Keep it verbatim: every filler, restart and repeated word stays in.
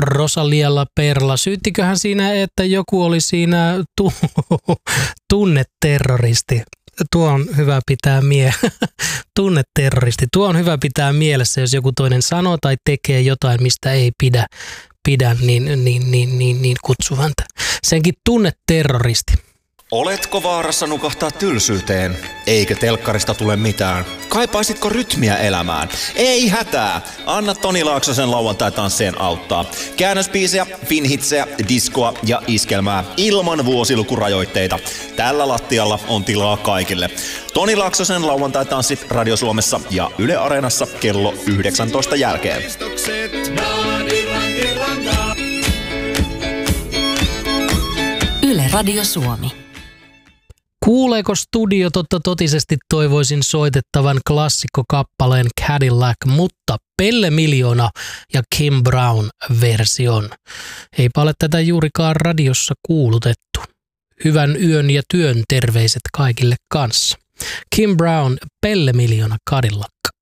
Rosalialla Perla. Syyttiköhän siinä, että joku oli siinä tu- tunneterroristi? Tuo on hyvä pitää mie- tunneterroristi. Tuo on hyvä pitää mielessä, jos joku toinen sanoo tai tekee jotain, mistä ei pidä, pidä niin, niin, niin, niin, niin kutsu häntä. Senkin tunneterroristi. Oletko vaarassa nukahtaa tylsyyteen? Eikö telkkarista tule mitään? Kaipaisitko rytmiä elämään? Ei hätää! Anna Toni Laaksosen lauantai-tanssien auttaa. Käännösbiisejä, finhitsejä, diskoa ja iskelmää ilman vuosilukurajoitteita. Tällä lattialla on tilaa kaikille. Toni Laaksosen lauantai-tanssit Radio Suomessa ja Yle Areenassa kello yhdeksäntoista jälkeen. Yle Radio Suomi. Kuuleeko studio totta totisesti toivoisin soitettavan klassikkokappaleen Cadillac, mutta Pelle Miljoona ja Kim Brown version. Eipä ole tätä juurikaan radiossa kuulutettu. Hyvän yön ja työn terveiset kaikille kanssa. Kim Brown, Pelle Miljoona, Cadillac.